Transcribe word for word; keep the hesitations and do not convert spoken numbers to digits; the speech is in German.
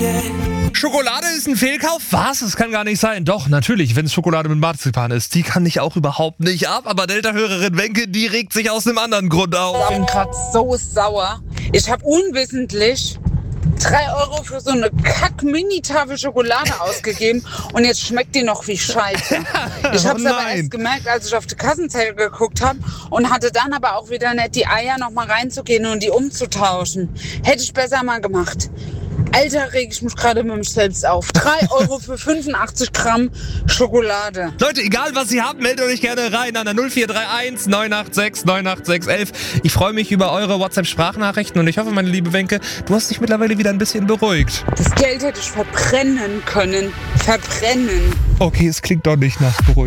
Schokolade ist ein Fehlkauf? Was? Das kann gar nicht sein. Doch, natürlich, wenn es Schokolade mit Marzipan ist. Die kann ich auch überhaupt nicht ab. Aber Delta-Hörerin Wenke, die regt sich aus einem anderen Grund auf. Ich bin gerade so sauer. Ich habe unwissentlich drei Euro für so eine Kack-Mini-Tafel Schokolade ausgegeben und jetzt schmeckt die noch wie Scheiße. Ich habe es Oh aber nein. erst gemerkt, als ich auf die Kassenzettel geguckt habe und hatte dann aber auch wieder nicht die Eier noch mal reinzugehen und die umzutauschen. Hätte ich besser mal gemacht. Alter, reg ich mich gerade mit mich selbst auf. drei Euro für fünfundachtzig Gramm Schokolade. Leute, egal was ihr habt, meldet euch gerne rein an der null vier drei eins neun acht sechs neun acht sechs eins eins. Ich freue mich über eure WhatsApp-Sprachnachrichten und ich hoffe, meine liebe Wenke, du hast dich mittlerweile wieder ein bisschen beruhigt. Das Geld hätte ich verbrennen können. Verbrennen. Okay, es klingt doch nicht nach beruhigt.